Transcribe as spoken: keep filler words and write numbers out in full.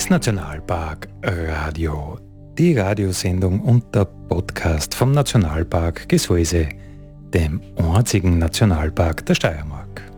Das Nationalpark Radio, die Radiosendung und der Podcast vom Nationalpark Gesäuse, dem einzigen Nationalpark der Steiermark.